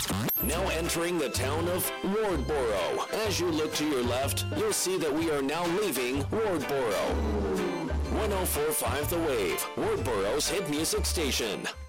Now entering the town of Wardboro. As you look to your left, you'll see that we are now leaving Wardboro. 104.5 The Wave, Wardboro's hit music station.